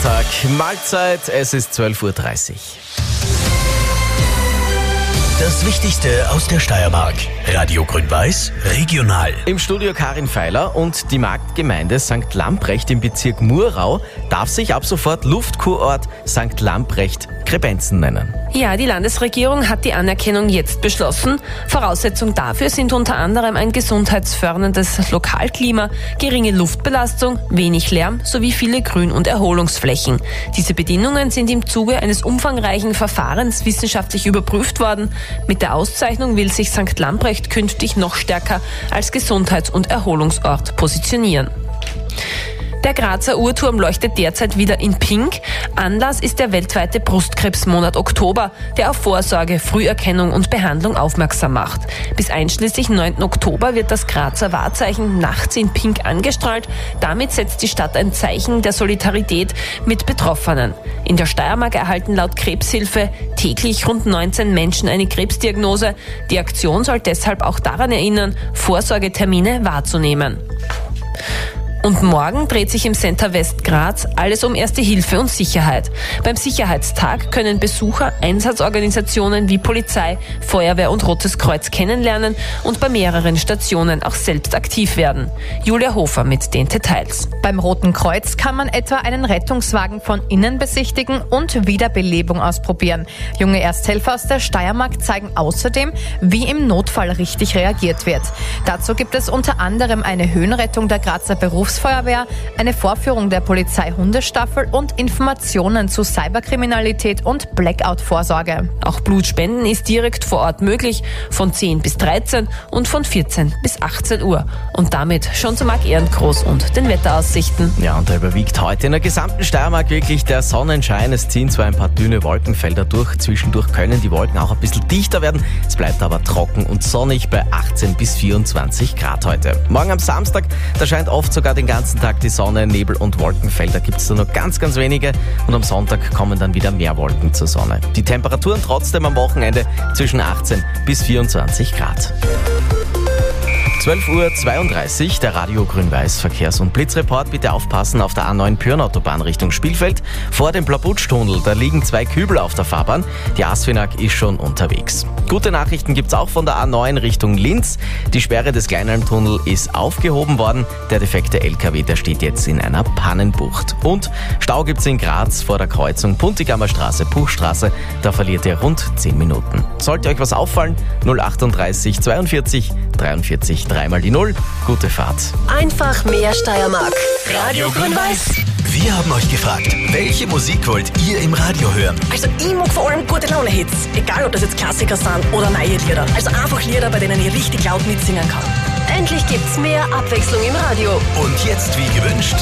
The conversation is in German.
Montag, Mahlzeit, es ist 12.30 Uhr. Das Wichtigste aus der Steiermark. Radio Grün-Weiß, regional. Im Studio Karin Feiler und die Marktgemeinde St. Lamprecht im Bezirk Murau darf sich ab sofort Luftkurort St. Lamprecht-Krebenzen nennen. Ja, die Landesregierung hat die Anerkennung jetzt beschlossen. Voraussetzung dafür sind unter anderem ein gesundheitsförderndes Lokalklima, geringe Luftbelastung, wenig Lärm sowie viele Grün- und Erholungsflächen. Diese Bedingungen sind im Zuge eines umfangreichen Verfahrens wissenschaftlich überprüft worden. Mit der Auszeichnung will sich St. Lamprecht künftig noch stärker als Gesundheits- und Erholungsort positionieren. Der Grazer Uhrturm leuchtet derzeit wieder in Pink. Anlass ist der weltweite Brustkrebsmonat Oktober, der auf Vorsorge, Früherkennung und Behandlung aufmerksam macht. Bis einschließlich 9. Oktober wird das Grazer Wahrzeichen nachts in Pink angestrahlt. Damit setzt die Stadt ein Zeichen der Solidarität mit Betroffenen. In der Steiermark erhalten laut Krebshilfe täglich rund 19 Menschen eine Krebsdiagnose. Die Aktion soll deshalb auch daran erinnern, Vorsorgetermine wahrzunehmen. Und morgen dreht sich im Center West Graz alles um Erste Hilfe und Sicherheit. Beim Sicherheitstag können Besucher Einsatzorganisationen wie Polizei, Feuerwehr und Rotes Kreuz kennenlernen und bei mehreren Stationen auch selbst aktiv werden. Julia Hofer mit den Details. Beim Roten Kreuz kann man etwa einen Rettungswagen von innen besichtigen und Wiederbelebung ausprobieren. Junge Ersthelfer aus der Steiermark zeigen außerdem, wie im Notfall richtig reagiert wird. Dazu gibt es unter anderem eine Höhenrettung der Grazer Berufsfeuerwehr, eine Vorführung der Polizei-Hundestaffel und Informationen zu Cyberkriminalität und Blackout-Vorsorge. Auch Blutspenden ist direkt vor Ort möglich, von 10 bis 13 und von 14 bis 18 Uhr. Und damit schon zu Marc Ehrengroß und den Wetteraussichten. Ja, und da überwiegt heute in der gesamten Steiermark wirklich der Sonnenschein. Es ziehen zwar ein paar dünne Wolkenfelder durch, zwischendurch können die Wolken auch ein bisschen dichter werden. Es bleibt aber trocken und sonnig bei 18 bis 24 Grad heute. Morgen am Samstag, da scheint oft sogar den ganzen Tag die Sonne, Nebel und Wolkenfelder gibt es da nur ganz, ganz wenige und am Sonntag kommen dann wieder mehr Wolken zur Sonne. Die Temperaturen trotzdem am Wochenende zwischen 18 bis 24 Grad. 12.32 Uhr, der Radio Grün-Weiß Verkehrs- und Blitzreport. Bitte aufpassen auf der A9 Pyrn-Autobahn Richtung Spielfeld. Vor dem Blabutsch-Tunnel, da liegen 2 Kübel auf der Fahrbahn. Die ASFINAG ist schon unterwegs. Gute Nachrichten gibt's auch von der A9 Richtung Linz. Die Sperre des Kleinalm-Tunnel ist aufgehoben worden. Der defekte LKW, der steht jetzt in einer Pannenbucht. Und Stau gibt's in Graz vor der Kreuzung Puntigammer Straße, Puchstraße. Da verliert ihr rund 10 Minuten. Sollte euch was auffallen, 038 42 43 3 mal die 0. Gute Fahrt. Einfach mehr Steiermark. Radio Grün-Weiß. Wir haben euch gefragt, welche Musik wollt ihr im Radio hören? Also ich mag vor allem gute Laune-Hits. Egal, ob das jetzt Klassiker sind oder neue Lieder. Also einfach Lieder, bei denen ich richtig laut mitsingen kann. Endlich gibt's mehr Abwechslung im Radio. Und jetzt, wie gewünscht,